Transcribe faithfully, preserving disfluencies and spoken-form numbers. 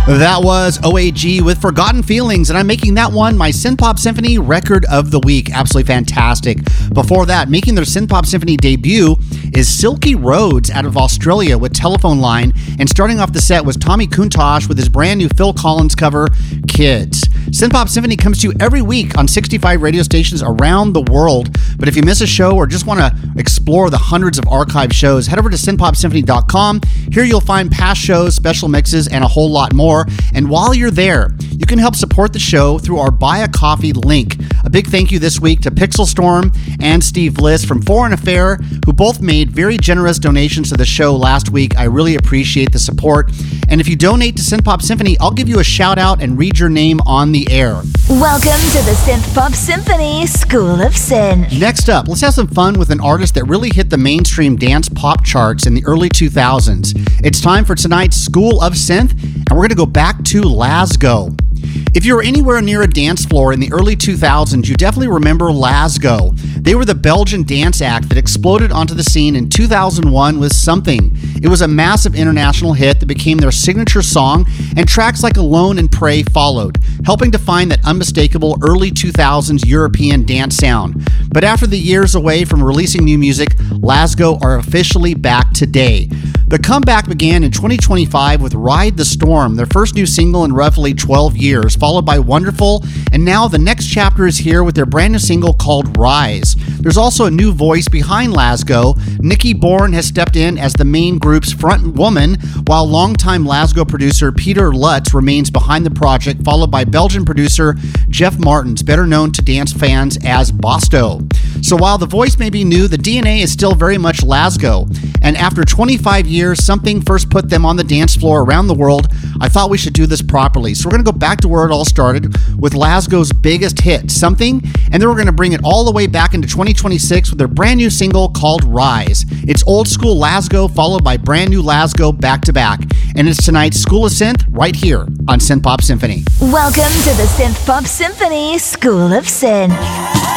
That was O A G with Forgotten Feelings, and I'm making that one my Synthpop Symphony Record of the Week. Absolutely fantastic. Before that, making their Synthpop Symphony debut is Silky Rhodes out of Australia with Telephone Line, and starting off the set was Tommy Kuntosh with his brand new Phil Collins cover, Kids. Synthpop Symphony comes to you every week on sixty-five radio stations around the world, but if you miss a show or just want to explore the hundreds of archive shows, head over to synthpop symphony dot com. Here you'll find past shows, special mixes, and a whole lot more. And while you're there, you can help support the show through our Buy a Coffee link. A big thank you this week to Pixel Storm and Steve Bliss from Foreign Affair, who both made very generous donations to the show last week. I really appreciate the support. And if you donate to Synthpop Symphony, I'll give you a shout out and read your name on the air. Welcome to the Synthpop Symphony School of Synth. Next up, let's have some fun with an artist that really hit the mainstream dance pop charts in the early two thousands. It's time for tonight's School of Synth, and we're going to go back to Lasgo. If you were anywhere near a dance floor in the early two thousands, you definitely remember Lasgo. They were the Belgian dance act that exploded onto the scene in two thousand one with Something. It was a massive international hit that became their signature song, and tracks like Alone and Pray followed, helping define that unmistakable early two thousands European dance sound. But after the years away from releasing new music, Lasgo are officially back today. The comeback began in twenty twenty-five with Ride the Storm, their first new single in roughly twelve years, followed by Wonderful, and now the next chapter is here with their brand new single called Rise. There's also a new voice behind Lasgo. Nikki Bourne has stepped in as the main group's front woman, while longtime Lasgo producer Peter Lutz remains behind the project, followed by Belgian producer Jeff Martins, better known to dance fans as Bosto. So while the voice may be new, the D N A is still very much Lasgo. And after twenty-five years, Something first put them on the dance floor around the world. I thought we should do this properly. So we're going to go back to where it all started with Lasgo's biggest hit, Something, and then we're going to bring it all the way back into twenty twenty-six with their brand new single called Rise. It's old school Lasgo followed by brand new Lasgo back to back. And it's tonight's School of Synth right here on Synthpop Symphony. Welcome to the Synthpop Symphony School of Synth.